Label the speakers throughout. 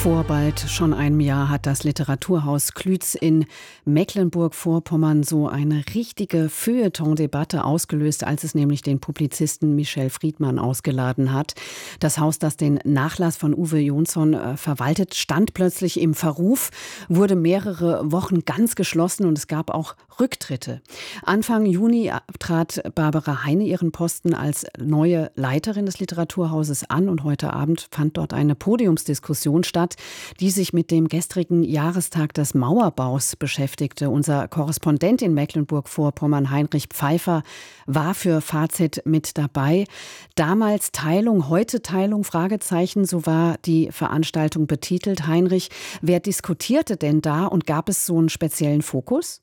Speaker 1: Vor bald schon einem Jahr hat das Literaturhaus Klütz in Mecklenburg-Vorpommern so eine richtige Feuilleton-Debatte ausgelöst, als es nämlich den Publizisten Michel Friedmann ausgeladen hat. Das Haus, das den Nachlass von Uwe Jonsson verwaltet, stand plötzlich im Verruf, wurde mehrere Wochen ganz geschlossen und es gab auch Rücktritte. Anfang Juni trat Barbara Heine ihren Posten als neue Leiterin des Literaturhauses an und heute Abend fand dort eine Podiumsdiskussion statt, die sich mit dem gestrigen Jahrestag des Mauerbaus beschäftigte. Unser Korrespondent in Mecklenburg-Vorpommern, Heinrich Pfeiffer, war für Fazit mit dabei. Damals Teilung, heute Teilung, Fragezeichen, so war die Veranstaltung betitelt. Heinrich, wer diskutierte denn da und gab es so einen speziellen Fokus?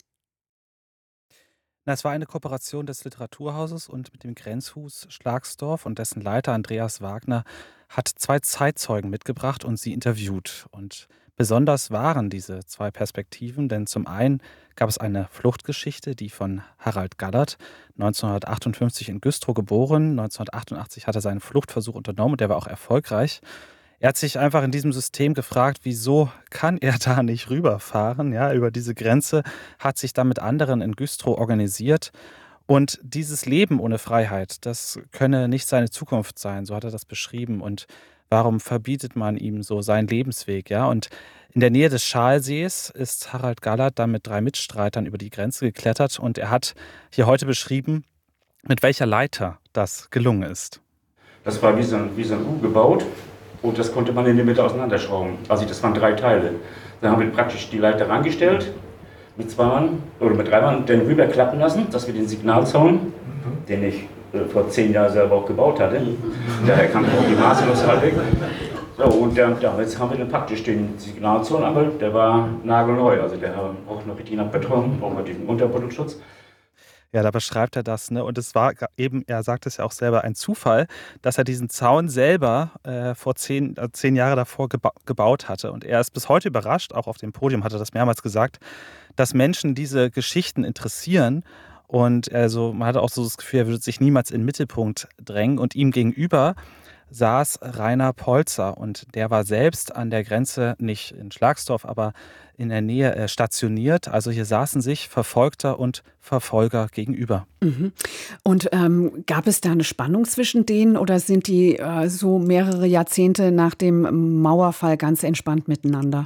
Speaker 2: Es war eine Kooperation des Literaturhauses und mit dem Grenzhus Schlagsdorf, und dessen Leiter Andreas Wagner hat zwei Zeitzeugen mitgebracht und sie interviewt. Und besonders waren diese zwei Perspektiven, denn zum einen gab es eine Fluchtgeschichte, die von Harald Gallert, 1958 in Güstrow geboren. 1988 hat er seinen Fluchtversuch unternommen und der war auch erfolgreich. Er hat sich einfach in diesem System gefragt, wieso kann er da nicht rüberfahren, ja, über diese Grenze, hat sich dann mit anderen in Güstrow organisiert. Und dieses Leben ohne Freiheit, das könne nicht seine Zukunft sein, so hat er das beschrieben. Und warum verbietet man ihm so seinen Lebensweg, ja? Und in der Nähe des Schalsees ist Harald Gallert dann mit 3 Mitstreitern über die Grenze geklettert und er hat hier heute beschrieben, mit welcher Leiter das gelungen ist.
Speaker 3: Das war wie so ein U gebaut und das konnte man in der Mitte auseinanderschrauben. Also das waren 3 Teile. Dann haben wir praktisch die Leiter rangestellt, mit 2 Mann oder mit 3 Mann und dann rüberklappen lassen, dass wir den Signalzaun, den ich vor 10 Jahren selber auch gebaut hatte, daher kam auch die Maße noch halbwegs. So, und jetzt haben wir dann praktisch den Signalzaun, aber der war nagelneu, also der braucht noch richtig nach Beton, braucht noch diesen Unterbodenschutz.
Speaker 2: Ja, da beschreibt er das, ne? Und es war eben, er sagt es ja auch selber, ein Zufall, dass er diesen Zaun selber vor 10 Jahre davor gebaut hatte. Und er ist bis heute überrascht, auch auf dem Podium hat er das mehrmals gesagt, dass Menschen diese Geschichten interessieren. Und also, man hatte auch so das Gefühl, er würde sich niemals in den Mittelpunkt drängen. Und ihm gegenüber saß Rainer Polzer und der war selbst an der Grenze, nicht in Schlagsdorf, aber in der Nähe stationiert. Also hier saßen sich Verfolgter und Verfolger gegenüber.
Speaker 1: Mhm. Und gab es da eine Spannung zwischen denen oder sind die so mehrere Jahrzehnte nach dem Mauerfall ganz entspannt miteinander?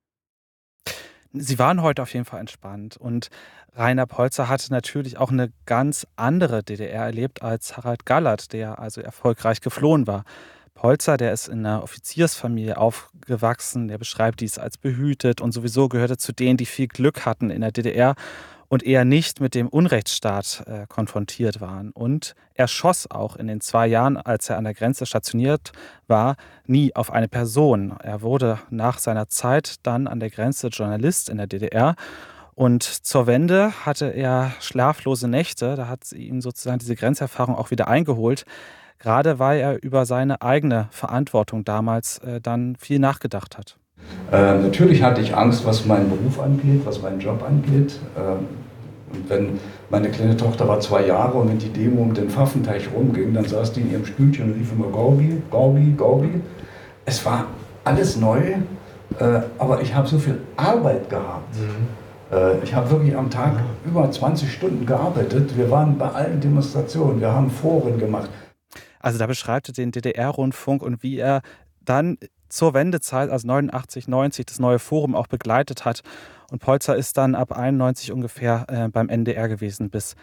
Speaker 2: Sie waren heute auf jeden Fall entspannt und Rainer Polzer hatte natürlich auch eine ganz andere DDR erlebt als Harald Gallert, der also erfolgreich geflohen war. Polzer, der ist in einer Offiziersfamilie aufgewachsen, der beschreibt dies als behütet und sowieso gehörte zu denen, die viel Glück hatten in der DDR und eher nicht mit dem Unrechtsstaat konfrontiert waren. Und er schoss auch in den 2 Jahren, als er an der Grenze stationiert war, nie auf eine Person. Er wurde nach seiner Zeit dann an der Grenze Journalist in der DDR. Und zur Wende hatte er schlaflose Nächte. Da hat sie ihm sozusagen diese Grenzerfahrung auch wieder eingeholt. Gerade weil er über seine eigene Verantwortung damals dann viel nachgedacht hat.
Speaker 4: Natürlich hatte ich Angst, was meinen Beruf angeht, was meinen Job angeht. Und wenn meine kleine Tochter war 2 Jahre und wenn die Demo um den Pfaffenteich rumging, dann saß die in ihrem Stühlchen und rief immer Gorbi, Gorbi, Gorbi. Es war alles neu, aber ich habe so viel Arbeit gehabt. Ich habe wirklich am Tag über 20 Stunden gearbeitet. Wir waren bei allen Demonstrationen, wir haben Foren gemacht.
Speaker 2: Also da beschreibt er den DDR-Rundfunk und wie er dann zur Wendezeit, also 89, 90, das neue Forum auch begleitet hat. Und Polzer ist dann ab 91 ungefähr beim NDR gewesen bis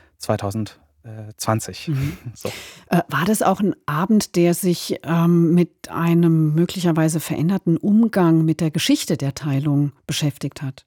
Speaker 2: 2020.
Speaker 1: Mhm.
Speaker 2: So.
Speaker 1: War das auch ein Abend, der sich mit einem möglicherweise veränderten Umgang mit der Geschichte der Teilung beschäftigt hat?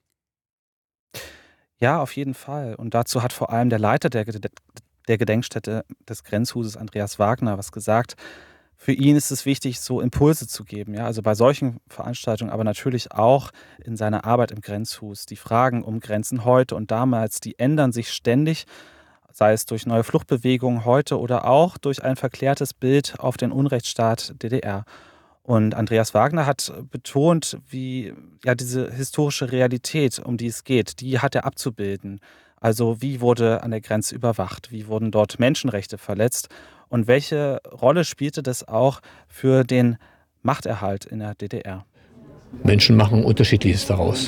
Speaker 2: Ja, auf jeden Fall. Und dazu hat vor allem der Leiter der Gedenkstätte des Grenzhuses, Andreas Wagner, was gesagt. Für ihn ist es wichtig, so Impulse zu geben, ja, also bei solchen Veranstaltungen, aber natürlich auch in seiner Arbeit im Grenzhus. Die Fragen um Grenzen heute und damals, die ändern sich ständig, sei es durch neue Fluchtbewegungen heute oder auch durch ein verklärtes Bild auf den Unrechtsstaat DDR. Und Andreas Wagner hat betont, wie ja diese historische Realität, um die es geht, die hat er abzubilden. Also wie wurde an der Grenze überwacht, wie wurden dort Menschenrechte verletzt und welche Rolle spielte das auch für den Machterhalt in der DDR?
Speaker 5: Menschen machen Unterschiedliches daraus.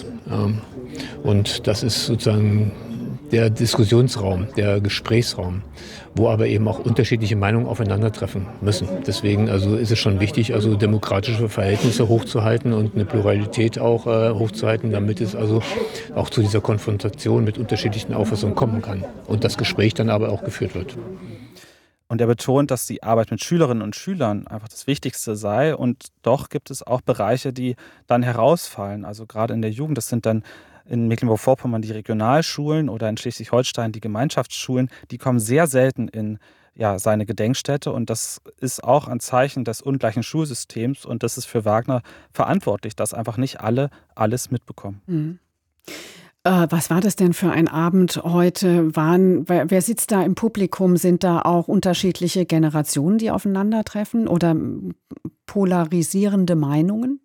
Speaker 5: Und das ist sozusagen der Diskussionsraum, der Gesprächsraum, wo aber eben auch unterschiedliche Meinungen aufeinandertreffen müssen. Deswegen ist es schon wichtig, demokratische Verhältnisse hochzuhalten und eine Pluralität auch hochzuhalten, damit es auch zu dieser Konfrontation mit unterschiedlichen Auffassungen kommen kann und das Gespräch dann aber auch geführt wird.
Speaker 2: Und er betont, dass die Arbeit mit Schülerinnen und Schülern einfach das Wichtigste sei. Und doch gibt es auch Bereiche, die dann herausfallen. Also gerade in der Jugend, das sind dann in Mecklenburg-Vorpommern die Regionalschulen oder in Schleswig-Holstein die Gemeinschaftsschulen, die kommen sehr selten in seine Gedenkstätte. Und das ist auch ein Zeichen des ungleichen Schulsystems. Und das ist für Wagner verantwortlich, dass einfach nicht alle alles mitbekommen.
Speaker 1: Mhm. Was war das denn für ein Abend heute? Wer sitzt da im Publikum? Sind da auch unterschiedliche Generationen, die aufeinandertreffen oder polarisierende Meinungen?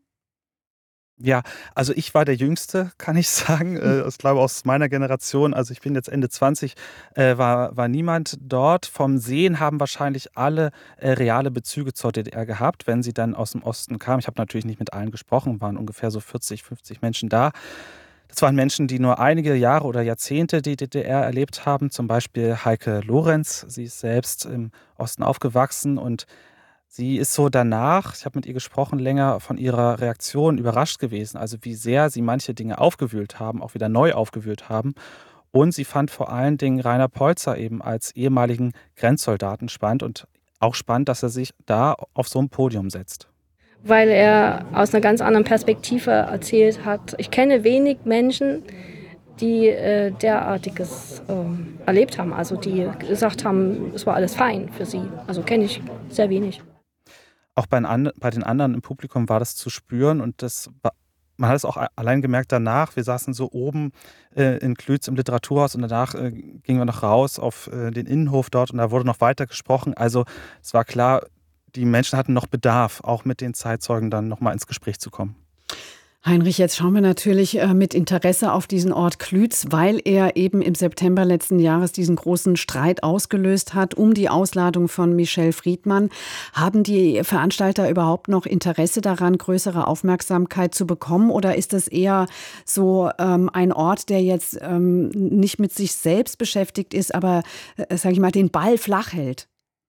Speaker 2: Ja, also ich war der Jüngste, kann ich sagen. Ich glaube aus meiner Generation, also ich bin jetzt Ende 20, war niemand dort. Vom Sehen haben wahrscheinlich alle reale Bezüge zur DDR gehabt, wenn sie dann aus dem Osten kamen. Ich habe natürlich nicht mit allen gesprochen, waren ungefähr so 40, 50 Menschen da. Das waren Menschen, die nur einige Jahre oder Jahrzehnte die DDR erlebt haben. Zum Beispiel Heike Lorenz. Sie ist selbst im Osten aufgewachsen und sie ist so danach, ich habe mit ihr gesprochen, länger von ihrer Reaktion überrascht gewesen. Also wie sehr sie manche Dinge aufgewühlt haben, auch wieder neu aufgewühlt haben. Und sie fand vor allen Dingen Rainer Polzer eben als ehemaligen Grenzsoldaten spannend und auch spannend, dass er sich da auf so ein Podium setzt.
Speaker 6: Weil er aus einer ganz anderen Perspektive erzählt hat. Ich kenne wenig Menschen, die derartiges erlebt haben, also die gesagt haben, es war alles fein für sie. Also kenne ich sehr wenig.
Speaker 2: Auch bei den anderen im Publikum war das zu spüren und man hat es auch allein gemerkt danach. Wir saßen so oben in Klütz im Literaturhaus und danach gingen wir noch raus auf den Innenhof dort und da wurde noch weiter gesprochen. Also es war klar, die Menschen hatten noch Bedarf, auch mit den Zeitzeugen dann nochmal ins Gespräch zu kommen.
Speaker 1: Heinrich, jetzt schauen wir natürlich mit Interesse auf diesen Ort Klütz, weil er eben im September letzten Jahres diesen großen Streit ausgelöst hat um die Ausladung von Michel Friedmann. Haben die Veranstalter überhaupt noch Interesse daran, größere Aufmerksamkeit zu bekommen? Oder ist es eher so ein Ort, der jetzt nicht mit sich selbst beschäftigt ist, aber, sage ich mal, den Ball flach hält?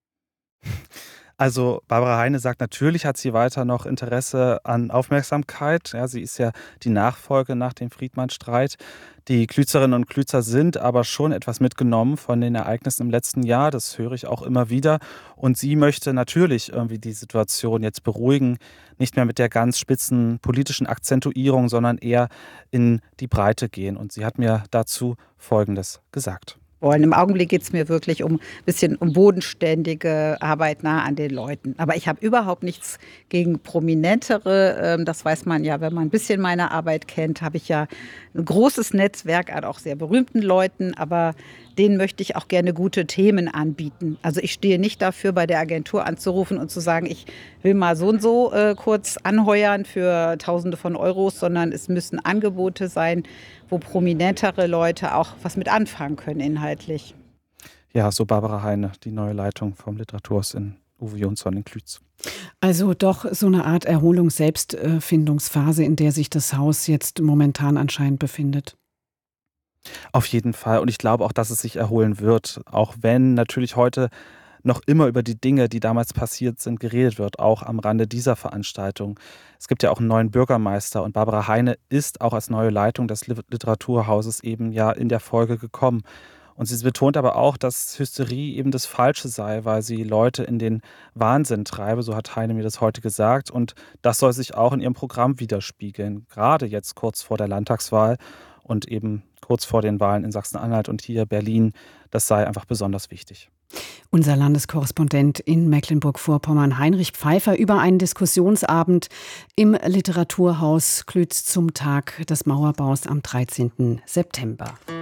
Speaker 2: Also Barbara Heine sagt, natürlich hat sie weiter noch Interesse an Aufmerksamkeit. Ja, sie ist ja die Nachfolge nach dem Friedmann-Streit. Die Klützerinnen und Klützer sind aber schon etwas mitgenommen von den Ereignissen im letzten Jahr. Das höre ich auch immer wieder. Und sie möchte natürlich irgendwie die Situation jetzt beruhigen. Nicht mehr mit der ganz spitzen politischen Akzentuierung, sondern eher in die Breite gehen. Und sie hat mir dazu Folgendes gesagt.
Speaker 7: wollen. Im Augenblick geht es mir wirklich um ein bisschen um bodenständige Arbeit nah an den Leuten. Aber ich habe überhaupt nichts gegen Prominentere. Das weiß man ja, wenn man ein bisschen meine Arbeit kennt, habe ich ja ein großes Netzwerk an auch sehr berühmten Leuten. Aber denen möchte ich auch gerne gute Themen anbieten. Also ich stehe nicht dafür, bei der Agentur anzurufen und zu sagen, ich will mal so und so kurz anheuern für Tausende von Euros, sondern es müssen Angebote sein, wo prominentere Leute auch was mit anfangen können inhaltlich.
Speaker 2: Ja, so Barbara Heine, die neue Leitung vom Literaturhaus in Uwe Jonsson in Klütz.
Speaker 1: Also doch so eine Art Erholungs-Selbstfindungsphase, in der sich das Haus jetzt momentan anscheinend befindet.
Speaker 2: Auf jeden Fall. Und ich glaube auch, dass es sich erholen wird. Auch wenn natürlich heute noch immer über die Dinge, die damals passiert sind, geredet wird, auch am Rande dieser Veranstaltung. Es gibt ja auch einen neuen Bürgermeister und Barbara Heine ist auch als neue Leitung des Literaturhauses eben ja in der Folge gekommen. Und sie betont aber auch, dass Hysterie eben das Falsche sei, weil sie Leute in den Wahnsinn treibe, so hat Heine mir das heute gesagt. Und das soll sich auch in ihrem Programm widerspiegeln, gerade jetzt kurz vor der Landtagswahl und eben kurz vor den Wahlen in Sachsen-Anhalt und hier Berlin. Das sei einfach besonders wichtig.
Speaker 1: Unser Landeskorrespondent in Mecklenburg-Vorpommern, Heinrich Pfeiffer, über einen Diskussionsabend im Literaturhaus Klütz zum Tag des Mauerbaus am 13. September.